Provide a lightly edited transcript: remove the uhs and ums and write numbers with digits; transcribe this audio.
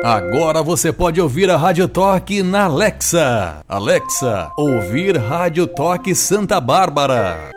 Agora você pode ouvir a Rádio Toque na Alexa. Alexa, ouvir Rádio Toque Santa Bárbara.